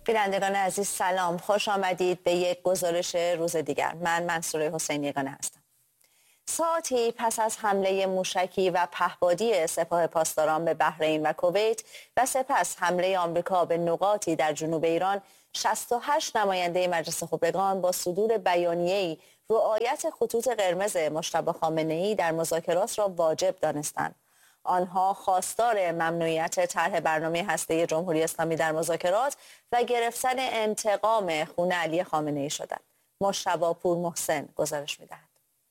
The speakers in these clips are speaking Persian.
بینندگان عزیز سلام، خوش آمدید به یک گزارش روز دیگر. من منصوره حسینی یگانه هستم. ساعتی پس از حمله موشکی و پهپادی سپاه پاسداران به بحرین و کویت و سپس حمله آمریکا به نقاطی در جنوب ایران، 68 نماینده مجلس خبرگان با صدور بیانیه‌ای رعایت خطوط قرمز مجتبی خامنه‌ای در مذاکرات را واجب دانستند. آنها خواستار ممنوعیت طرح برنامه هسته‌ای جمهوری اسلامی در مذاکرات و گرفتن انتقام خون علی خامنه‌ای شدند. مجتبی پور محسن گزارش می‌دهد.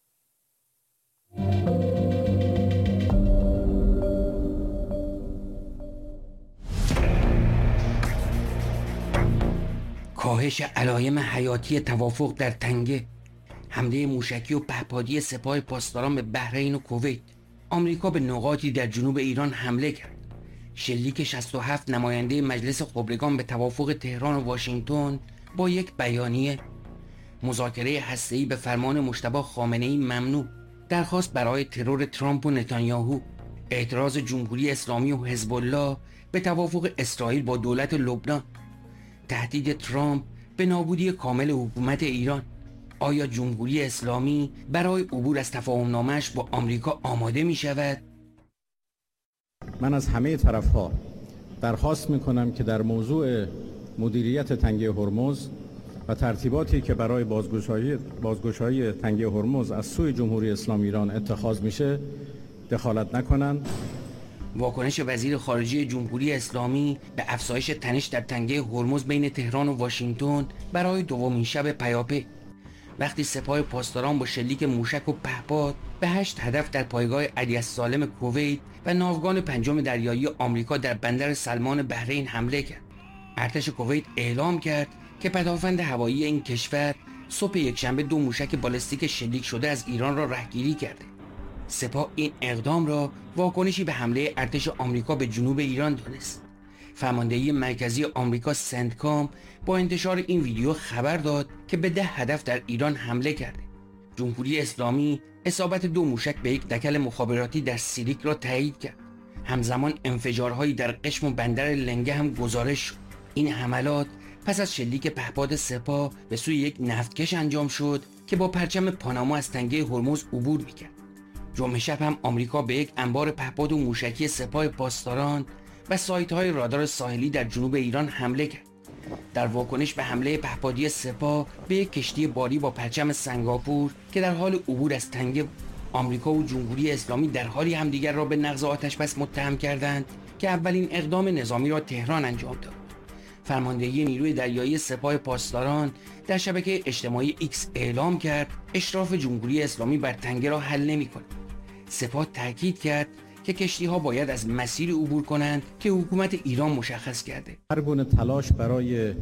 کاهش علایم حیاتی توافق در تنگه، حمله موشکی و پهپادی سپاه پاسداران به بحرین و کویت، آمریکا به نقاطی در جنوب ایران حمله کرد، شلیک 67 نماینده مجلس خبرگان به توافق تهران و واشنگتن با یک بیانیه، مذاکره هسته‌ای به فرمان مجتبی خامنه‌ای ممنوع، درخواست برای ترور ترامپ و نتانیاهو، اعتراض جمهوری اسلامی و حزب الله به توافق اسرائیل با دولت لبنان، تهدید ترامپ به نابودی کامل حکومت ایران. آیا جمهوری اسلامی برای عبور از تفاهم‌نامه‌اش با آمریکا آماده می شود؟ من از همه طرف‌ها درخواست می‌کنم که در موضوع مدیریت تنگه هرمز و ترتیباتی که برای بازگشایی تنگه هرمز از سوی جمهوری اسلامی ایران اتخاذ میشه دخالت نکنند. واکنش وزیر خارجه جمهوری اسلامی به افزایش تنش در تنگه هرمز بین تهران و واشنگتن برای دومین شب پیاپی، وقتی سپاه پاسداران با شلیک موشک و پهپاد به 8 هدف در پایگاه علی السالم کویت و ناوگان پنجم دریایی آمریکا در بندر سلمان بحرین حمله کرد. ارتش کویت اعلام کرد که پدافند هوایی این کشور صبح یکشنبه 2 موشک بالستیک شلیک شده از ایران را رهگیری کرده. سپاه این اقدام را واکنشی به حمله ارتش آمریکا به جنوب ایران دانست. فرماندهی مرکزی آمریکا سنتکام با انتشار این ویدیو خبر داد که به 10 هدف در ایران حمله کرده. جمهوری اسلامی اصابت 2 موشک به یک دکل مخابراتی در سیریک را تایید کرد. همزمان انفجارهایی در قشم و بندر لنگه هم گزارش شد. این حملات پس از شلیک پهپاد سپاه به سوی یک نفتکش انجام شد که با پرچم پاناما از تنگه هرمز عبور می‌کرد. جمعه شب هم آمریکا به یک انبار پهپاد و موشکی سپاه پاسداران و سایت‌های رادار ساحلی در جنوب ایران حمله کرد. در واکنش به حمله پهپادی سپاه به یک کشتی باری با پرچم سنگاپور که در حال عبور از تنگه، آمریکا و جمهوری اسلامی در حالی همدیگر را به نقض آتشبس متهم کردند که اولین اقدام نظامی را تهران انجام داد. فرماندهی نیروی دریایی سپاه پاسداران در شبکه اجتماعی ایکس اعلام کرد اشراف جمهوری اسلامی بر تنگه را حل نمی‌کند. سپاه تاکید کرد که کشتی‌ها باید از مسیری عبور کنند که حکومت ایران مشخص کرده. هر گونه تلاش برای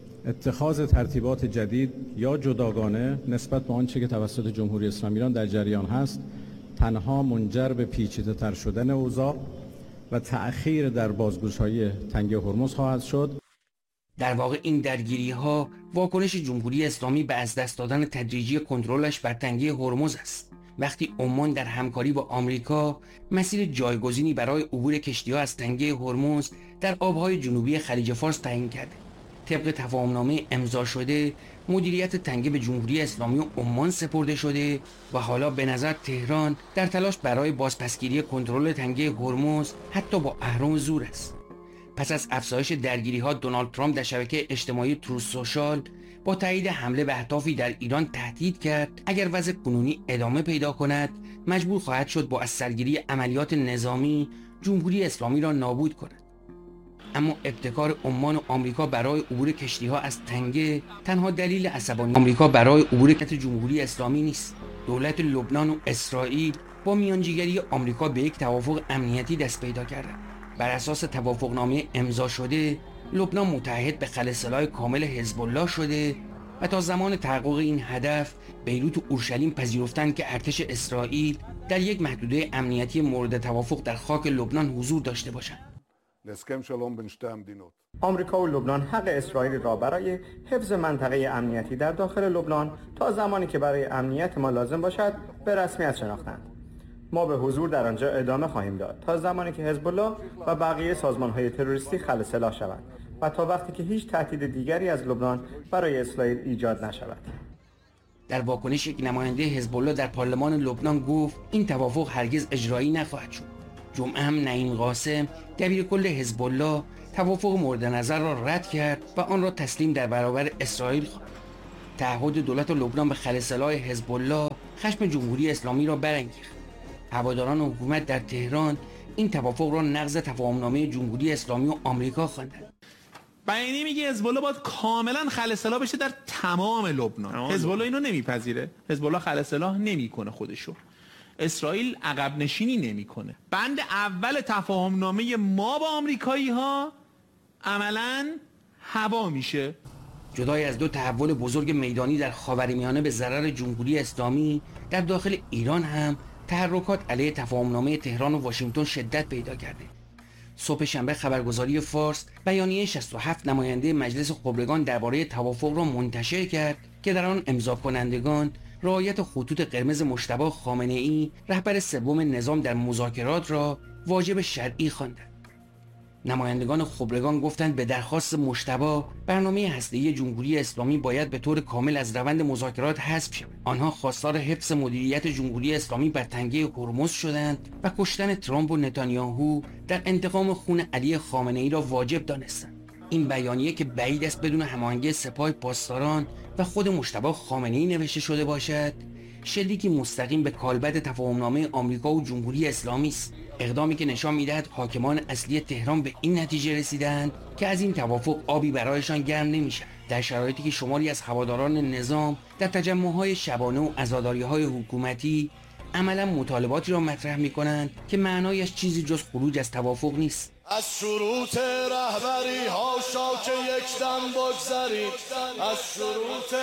اتخاذ ترتیبات جدید یا جداگانه نسبت به آنچه که توسط جمهوری اسلامی ایران در جریان هست تنها منجر به پیچیده‌تر شدن اوضاع و تأخیر در بازگشایی تنگه هرمز خواهد شد. در واقع این درگیری‌ها واکنش جمهوری اسلامی به از دست دادن تدریجی کنترلش بر تنگه هرمز است. وقتی عمان در همکاری با آمریکا مسیر جایگزینی برای عبور کشتی‌ها از تنگه هرمز در آبهای جنوبی خلیج فارس تعیین کرده. طبق تفاهمنامه امضا شده، مدیریت تنگه به جمهوری اسلامی و عمان سپرده شده و حالا به نظر تهران در تلاش برای بازپسگیری کنترل تنگه هرمز حتی با اهرم زور است. پس از افزایش درگیری‌ها، دونالد ترامپ در شبکه اجتماعی تروث سوشال با تایید حمله به اهدافی در ایران تهدید کرد اگر وضع کنونی ادامه پیدا کند مجبور خواهد شد با از سرگیری عملیات نظامی جمهوری اسلامی را نابود کند. اما ابتکار عمان و آمریکا برای عبور کشتی‌ها از تنگه تنها دلیل عصبانیت آمریکا برای عبور جمهوری اسلامی نیست. دولت لبنان و اسرائیل با میانجیگری آمریکا به یک توافق امنیتی دست پیدا کردند. بر اساس توافقنامه امضا شده، لبنان متعهد به خل سلاح کامل حزب الله شده و تا زمان تحقق این هدف بیروت و اورشلیم پذیرفتند که ارتش اسرائیل در یک محدوده امنیتی مورد توافق در خاک لبنان حضور داشته باشند. آمریکا و لبنان حق اسرائیل را برای حفظ منطقه امنیتی در داخل لبنان تا زمانی که برای امنیت ما لازم باشد به رسمیت شناختند. ما به حضور در آنجا ادامه خواهیم داد تا زمانی که حزب الله و بقیه سازمان‌های تروریستی خل سلاح شوند و تا وقتی که هیچ تهدید دیگری از لبنان برای اسرائیل ایجاد نشود. در واکنش یک نماینده حزب الله در پارلمان لبنان گفت این توافق هرگز اجرایی نخواهد شد. جمعه هم نعیم قاسم دبیر کل حزب الله توافق مورد نظر را رد کرد و آن را تسلیم در برابر اسرائیل خواند. تعهد دولت لبنان به خلسلای حزب الله خشم جمهوری اسلامی را برانگیخت. هواداران حکومت در تهران این توافق را نقض تفاهمنامه جمهوری اسلامی و آمریکا خواندند. بیانیه میگه حزب الله باید کاملا خلسلا بشه در تمام لبنان. حزب الله اینو نمیپذیره. حزب الله خلسلا نمیکنه خودشو. اسرائیل عقب نشینی نمیکنه. بند اول تفاهمنامه ما با آمریکایی ها عملاً هوا میشه. جدای از دو تحول بزرگ میدانی در خاورمیانه به ضرر جمهوری اسلامی، در داخل ایران هم تحرکات علیه تفاهمنامه تهران و واشنگتن شدت پیدا کرده. صبح شنبه خبرگزاری فارس بیانیه 67 نماینده مجلس خبرگان درباره توافق را منتشر کرد که در آن امضا کنندگان رعایت خطوط قرمز مجتبی خامنه‌ای رهبر سوم نظام در مذاکرات را واجب شرعی خواندند. نمایندگان خبرگان گفتند به درخواست مجتبی برنامه هسته‌ای جمهوری اسلامی باید به طور کامل از روند مذاکرات حذف شود. آنها خواستار حفظ مدیریت جمهوری اسلامی بر تنگه هرمز شدند و کشتن ترامپ و نتانیاهو در انتقام خون علی خامنه‌ای را واجب دانستند. این بیانیه که بعید است بدون هماهنگی سپاه پاسداران و خود مجتبی خامنه‌ای نوشته شده باشد، شلیکی مستقیم به کالبد تفاهمنامه آمریکا و جمهوری اسلامی است. اقدامی که نشان می‌دهد حاکمان اصلی تهران به این نتیجه رسیدند که از این توافق آبی برایشان گرم نمی‌شود، در شرایطی که شماری از هواداران نظام در تجمع‌های شبانه و عزاداری‌های حکومتی عملاً مطالباتی را مطرح می‌کنند که معنایش چیزی جز خروج از توافق نیست. از شروط رهبری هاشا که یک دم بگذرید، از شروط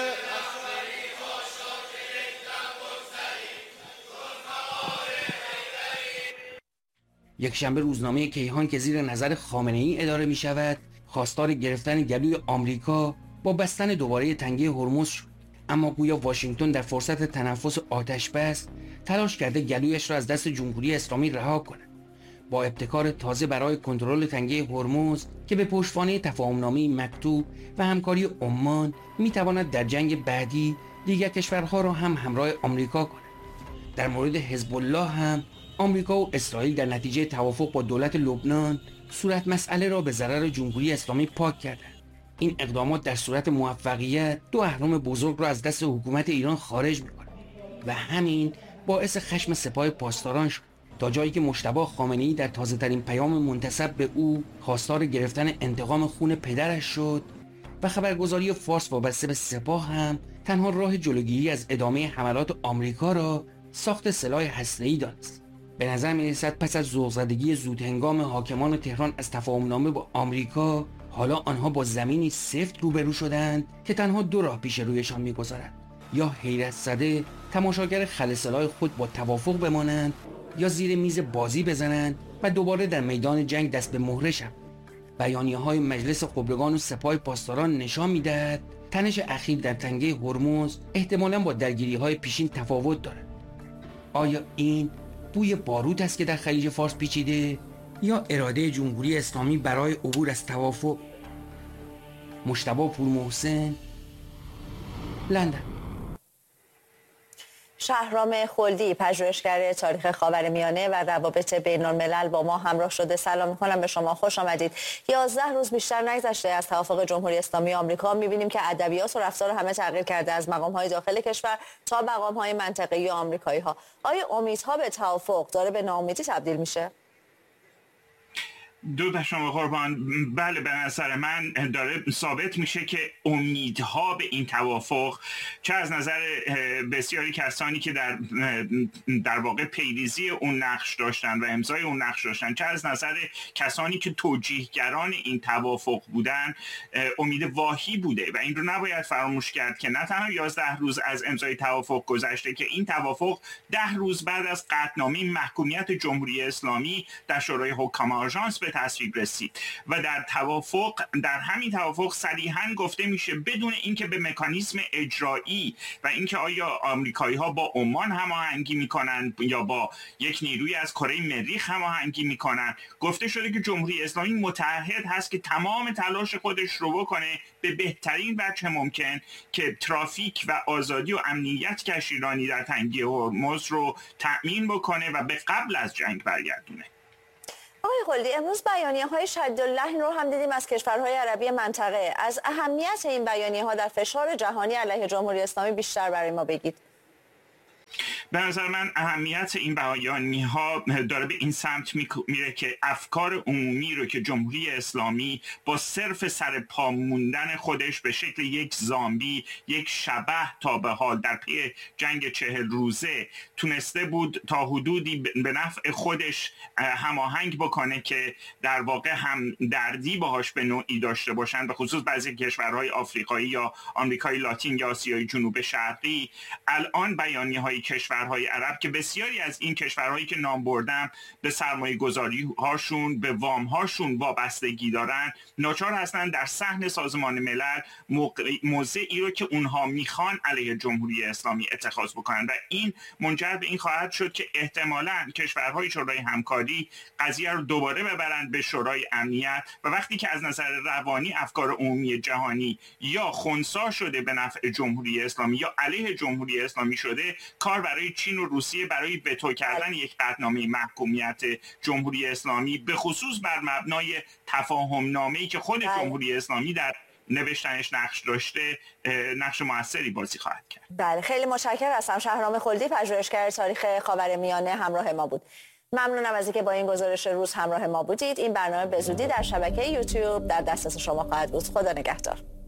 یک شنبه روزنامه کیهان که زیر نظر خامنه‌ای اداره می شود خواستار گرفتن گلوی آمریکا با بستن دوباره تنگه هرمز شد، اما گویا واشنگتن در فرصت تنفس آتش بس تلاش کرده گلویش را از دست جمهوری اسلامی رها کند. با ابتکار تازه برای کنترل تنگه هرمز که به پشتوانه تفاهمنامه مکتوب و همکاری عمان می تواند در جنگ بعدی دیگر کشورها را هم همراه آمریکا کند. در مورد حزب الله هم آمریکا و اسرائیل در نتیجه توافق با دولت لبنان صورت مسئله را به ضرر جمهوری اسلامی پاک کردند. این اقدامات در صورت موفقیت دو اهرم بزرگ را از دست حکومت ایران خارج می‌کند و همین باعث خشم سپاه پاسداران شد، تا جایی که مجتبی خامنه‌ای در تازه‌ترین پیام منتسب به او خواستار گرفتن انتقام خون پدرش شد و خبرگزاری فارس وابسته به سپاه هم تنها راه جلوگیری از ادامه حملات آمریکا را ساخت سلاح هسته‌ای دانست. به نظر می‌رسد پس از ذوق‌زدگی زودهنگام حاکمان تهران از تفاهمنامه با آمریکا، حالا آنها با زمینی سفت روبرو شدند که تنها دو راه پیش رویشان می‌گذارد: یا حیرت زده تماشاگر خلسلای خود با توافق بمانند، یا زیر میز بازی بزنند و دوباره در میدان جنگ دست به مهره شوند. بیانیه‌های مجلس خبرگان و سپاه پاسداران نشان می‌دهد تنش اخیر در تنگه هرمز احتمالاً با درگیری‌های پیشین تفاوت دارد. آیا این بوی باروت است که در خلیج فارس پیچیده، یا اراده جمهوری اسلامی برای عبور از توافق؟ مجتبی پورمحسن، لندن. شهرام خلدی، پژوهشگر تاریخ خاورمیانه و روابط بین‌الملل با ما همراه شده. سلام می‌کنم به شما، خوش آمدید. 11 روز بیشتر نگذشته از توافق جمهوری اسلامی آمریکا، می‌بینیم که ادبیات و رفتار همه تغییر کرده، از مقام‌های داخل کشور تا مقام‌های منطقه‌ای آمریکایی‌ها. آیا امیدها به توافق داره به ناامیدی تبدیل میشه؟ درود شما قربان. بله، به نظر من داره ثابت میشه که امیدها به این توافق، چه از نظر بسیاری کسانی که در واقع پیریزی اون نقش داشتن و امضای اون نقش داشتن، چه از نظر کسانی که توجیهگران این توافق بودن، امید واهی بوده و این رو نباید فراموش کرد که نه تنها 11 روز از امضای توافق گذشته که این توافق 10 روز بعد از قطعنامه محکومیت جمهوری اسلامی در شورای حکام آژانس به تصویب رسید و در همین توافق صریحاً گفته میشه بدون اینکه به مکانیزم اجرایی و اینکه آیا آمریکایی‌ها با عمان هماهنگی میکنن یا با یک نیروی از کره مریخ هماهنگی میکنن، گفته شده که جمهوری اسلامی متعهد هست که تمام تلاش خودش رو بکنه به بهترین وجه ممکن که ترافیک و آزادی و امنیت کشتیرانی در تنگه هرمز رو تأمین بکنه و به قبل از جنگ برگردونه. آقای خلدی، امروز بیانیه‌های شدیداللحن رو هم دیدیم از کشورهای عربی منطقه. از اهمیت این بیانیه‌ها در فشار جهانی علیه جمهوری اسلامی بیشتر برای ما بگید. به نظر من اهمیت این بیانیه‌ها داره به این سمت میره که افکار عمومی رو که جمهوری اسلامی با صرف سر پا موندن خودش به شکل یک زامبی، یک شبح تا به حال در پی جنگ 40 روزه تونسته بود تا حدودی به نفع خودش هماهنگ بکنه که در واقع هم دردی باهاش به نوعی داشته باشن، به خصوص بعضی کشورهای آفریقایی یا آمریکای لاتین یا آسیای جنوب شرقی. الان بیانیه‌های کشورهای عرب که بسیاری از این کشورهایی که نام بردم به سرمایه گذاری هاشون، به وام هاشون وابستگی دارن، ناچار هستن در صحن سازمان ملل موضعی رو که اونها میخوان علیه جمهوری اسلامی اتخاذ بکنن و این منجر به این خواهد شد که احتمالاً کشورهای شورای همکاری قضیه رو دوباره ببرند به شورای امنیت و وقتی که از نظر روانی افکار عمومی جهانی یا خنثی شده به نفع جمهوری اسلامی یا علیه جمهوری اسلامی شده، کار برای چین و روسیه برای وتو کردن یک قطعنامه محکومیت جمهوری اسلامی به خصوص بر مبنای تفاهم نامه‌ای که خود جمهوری اسلامی در نوشتنش نقش داشته، نقش موثری بازی خواهد کرد. بله، خیلی متشکرم هستم. شهرام خلدی، پژوهشگر تاریخ خاورمیانه، همراه ما بود. ممنونم از اینکه با این گزارش روز همراه ما بودید. این برنامه به زودی در شبکه یوتیوب در دسترس شما خواهد بود. خدا نگهدار.